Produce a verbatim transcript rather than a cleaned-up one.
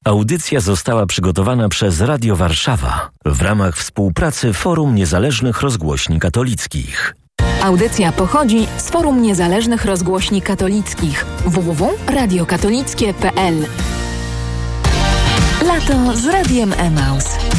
Audycja została przygotowana przez Radio Warszawa w ramach współpracy Forum Niezależnych Rozgłośni Katolickich. Audycja pochodzi z Forum Niezależnych Rozgłośni Katolickich w w w kropka radio katolickie kropka p l. Lato z Radiem Emaus.